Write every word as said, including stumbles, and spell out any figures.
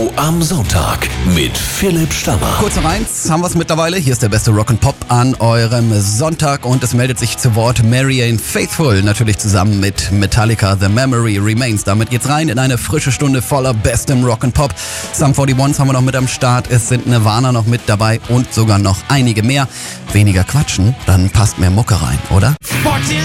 Am Sonntag mit Philipp Stammer. Kurz noch eins, haben wir es mittlerweile. Hier ist der beste Rock'n'Pop an eurem Sonntag und es meldet sich zu Wort Marianne Faithfull, natürlich zusammen mit Metallica, The Memory Remains. Damit geht's rein in eine frische Stunde voller bestem Rock'n'Pop. Sum forty-one haben wir noch mit am Start, es sind Nirvana noch mit dabei und sogar noch einige mehr. Weniger quatschen, dann passt mehr Mucke rein, oder?